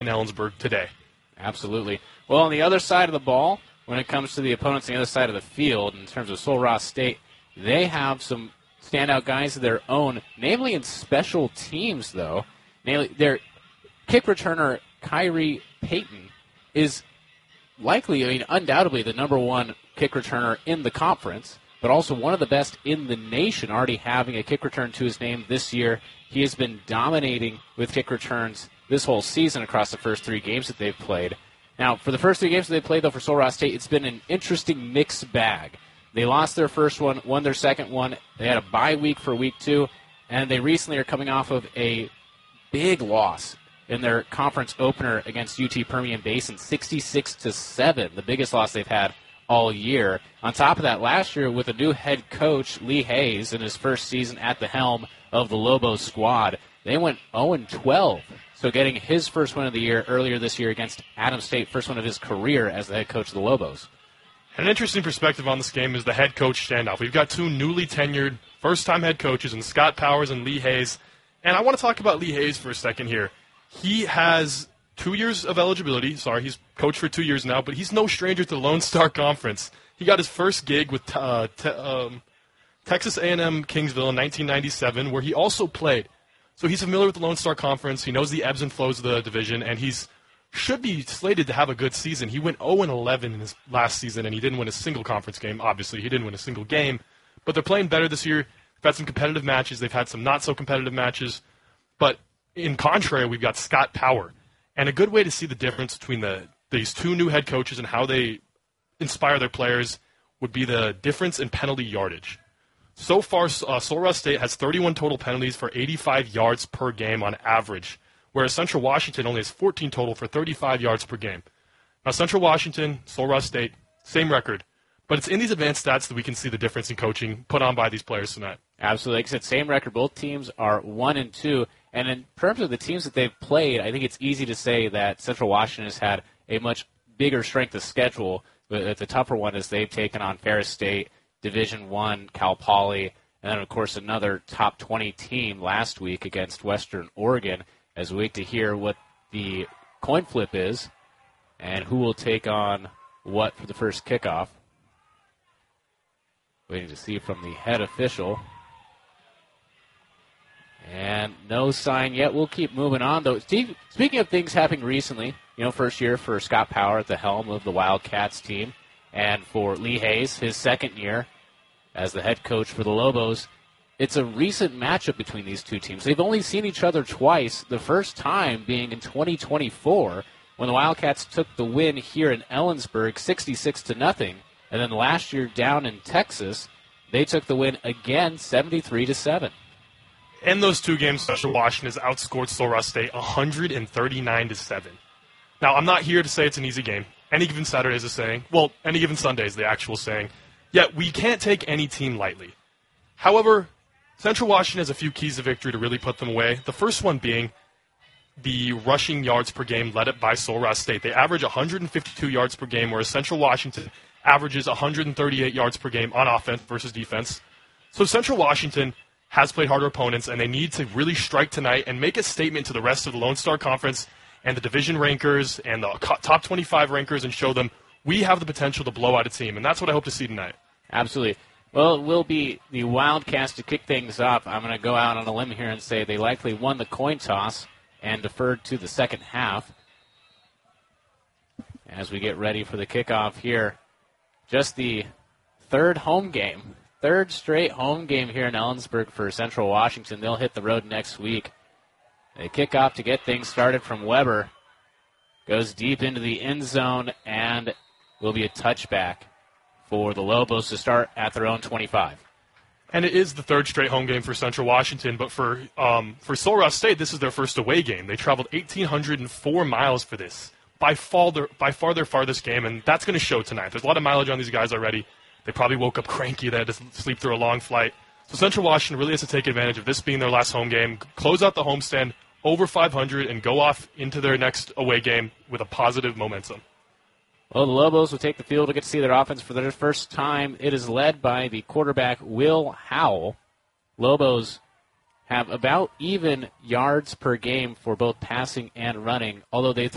in Ellensburg today. Absolutely. Well, on the other side of the ball, when it comes to the opponents on the other side of the field, in terms of Sul Ross State, they have some standout guys of their own, namely in special teams, though. Namely, their kick returner, Kyrie Payton, is likely, undoubtedly the number one kick returner in the conference, but also one of the best in the nation, already having a kick return to his name this year. He has been dominating with kick returns this whole season across the first 3 games that they've played. Now, for the first 3 games that they played, though, for Sul Ross State, it's been an interesting mixed bag. They lost their first one, won their second one. They had a bye week for week 2, and they recently are coming off of a big loss in their conference opener against UT Permian Basin, 66-7, the biggest loss they've had all year. On top of that, last year with a new head coach, Lee Hayes, in his first season at the helm of the Lobos squad, they went 0-12. So getting his first win of the year earlier this year against Adams State, first one of his career as the head coach of the Lobos. An interesting perspective on this game is the head coach standoff. We've got 2 newly tenured first-time head coaches in Scott Powers and Lee Hayes. And I want to talk about Lee Hayes for a second here. He has 2 years of eligibility. Sorry, he's coached for 2 years now, but he's no stranger to the Lone Star Conference. He got his first gig with Texas A&M Kingsville in 1997, where he also played. So he's familiar with the Lone Star Conference. He knows the ebbs and flows of the division, and he's should be slated to have a good season. He went 0-11 in his last season, and he didn't win a single conference game. Obviously, he didn't win a single game. But they're playing better this year. They've had some competitive matches. They've had some not-so-competitive matches. But in contrary, we've got Scott Power. And a good way to see the difference between these 2 new head coaches and how they inspire their players would be the difference in penalty yardage. So far, Sul Ross State has 31 total penalties for 85 yards per game on average, whereas Central Washington only has 14 total for 35 yards per game. Now, Central Washington, Sul Ross State, same record. But it's in these advanced stats that we can see the difference in coaching put on by these players tonight. Absolutely. Like I said, same record. Both teams are 1-2. And in terms of the teams that they've played, I think it's easy to say that Central Washington has had a much bigger strength of schedule. But the tougher one is they've taken on Ferris State, Division I, Cal Poly, and then, of course, another top 20 team last week against Western Oregon. As we wait to hear what the coin flip is and who will take on what for the first kickoff. Waiting to see from the head official. And no sign yet. We'll keep moving on, though. Steve, speaking of things happening recently, first year for Scott Power at the helm of the Wildcats team, and for Lee Hayes, his second year as the head coach for the Lobos, it's a recent matchup between these 2 teams. They've only seen each other twice, the first time being in 2024, when the Wildcats took the win here in Ellensburg, 66-0. And then last year down in Texas, they took the win again, 73-7. In those 2 games, Central Washington has outscored Sul Ross State 139-7. Now, I'm not here to say it's an easy game. Any given Saturday is a saying. Well, any given Sunday is the actual saying. Yet, we can't take any team lightly. However, Central Washington has a few keys to victory to really put them away. The first one being the rushing yards per game led by Sul Ross State. They average 152 yards per game, whereas Central Washington averages 138 yards per game on offense versus defense. So Central Washington has played harder opponents, and they need to really strike tonight and make a statement to the rest of the Lone Star Conference and the division rankers and the top 25 rankers and show them we have the potential to blow out a team, and that's what I hope to see tonight. Absolutely. Well, it will be the Wildcats to kick things up. I'm going to go out on a limb here and say they likely won the coin toss and deferred to the second half. As we get ready for the kickoff here, just the third straight home game here in Ellensburg for Central Washington. They'll hit the road next week. They kick off to get things started from Weber. Goes deep into the end zone and will be a touchback for the Lobos to start at their own 25. And it is the 3rd straight home game for Central Washington, but for Sul Ross State, this is their first away game. They traveled 1,804 miles for this. By far their farthest game, and that's going to show tonight. There's a lot of mileage on these guys already. They probably woke up cranky. They had to sleep through a long flight. So Central Washington really has to take advantage of this being their last home game, close out the homestand over 500, and go off into their next away game with a positive momentum. Well, the Lobos will take the field to get to see their offense for their first time. It is led by the quarterback, Will Howell. Lobos have about even yards per game for both passing and running, although they